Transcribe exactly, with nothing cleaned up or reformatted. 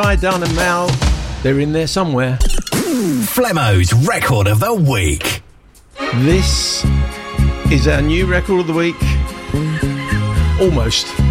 Hi, Dan and Mal. They're in there somewhere. Flemmo's Record of the Week. This is our new Record of the Week. Almost.